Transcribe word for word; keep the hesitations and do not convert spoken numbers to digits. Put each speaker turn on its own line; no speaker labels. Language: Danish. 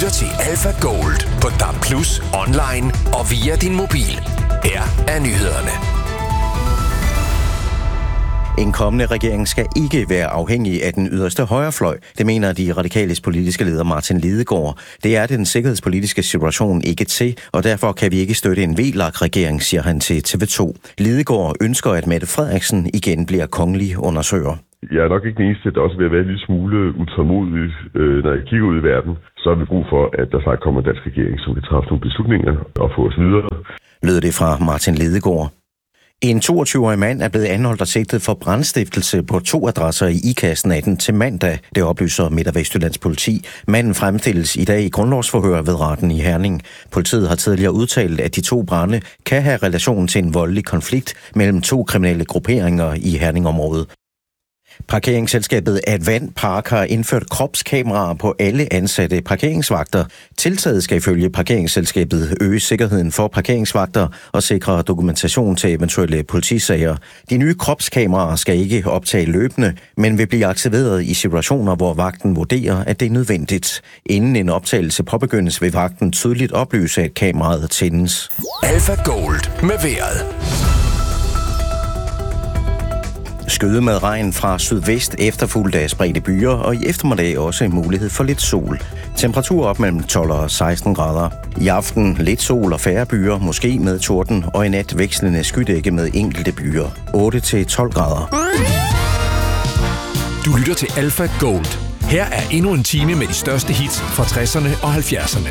lytter til Alpha Gold på D A B plus, online og via din mobil. Her er nyhederne.
En kommende regering skal ikke være afhængig af den yderste højrefløj. Det mener de radikales politiske leder Martin Lidegaard. Det er den sikkerhedspolitiske situation ikke til, og derfor kan vi ikke støtte en V L A K-regering, siger han til T V to. Lidegaard ønsker, at Mette Frederiksen igen bliver kongelig undersøger.
Jeg er nok ikke den eneste, der også vil være en lille smule utålmodig, øh, når jeg kigger ud i verden. Så har vi brug for, at der snart kommer en dansk regering, som kan træffe nogle beslutninger og få os videre.
Lød det fra Martin Lidegaard. En toogtyve-årig mand er blevet anholdt og sigtet for brandstiftelse på to adresser i Ikast natten til mandag. Det oplyser Midt- og Vestjyllands politi. Manden fremstilles i dag i grundlovsforhør ved retten i Herning. Politiet har tidligere udtalt, at de to brande kan have relation til en voldelig konflikt mellem to kriminelle grupperinger i Herningområdet. Parkeringsselskabet Advant Park har indført kropskameraer på alle ansatte parkeringsvagter. Tiltaget skal ifølge parkeringsselskabet øge sikkerheden for parkeringsvagter og sikre dokumentation til eventuelle politisager. De nye kropskameraer skal ikke optage løbende, men vil blive aktiveret i situationer, hvor vagten vurderer, at det er nødvendigt. Inden en optagelse påbegyndes, vil vagten tydeligt oplyse, at kameraet tændes.
Alpha Gold med vejret.
Skyde med regn fra sydvest, efterfulgt af spredte byer, og i eftermiddag også mulighed for lidt sol. Temperatur op mellem tolv og seksten grader. I aften lidt sol og færre byer, måske med torden, og i nat vekslende skydække med enkelte byer. otte til tolv grader.
Du lytter til Alpha Gold. Her er endnu en time med de største hits fra tresserne og halvfjerdserne.